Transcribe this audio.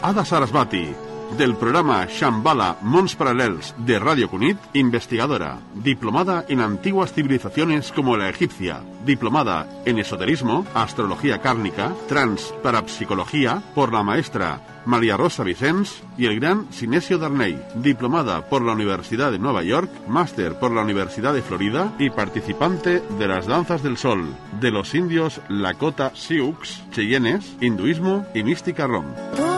Ada Sarasvati, del programa Shambhala Mons Paral·lels de Radio Cunit, investigadora, diplomada en antiguas civilizaciones como la egipcia, diplomada en esoterismo, astrología kármica, transparapsicología, por la maestra María Rosa Vicens y el gran Sinesio Darney, diplomada por la Universidad de Nueva York, máster por la Universidad de Florida y participante de las danzas del sol, de los indios Lakota Sioux, Cheyennes, hinduismo y mística rom.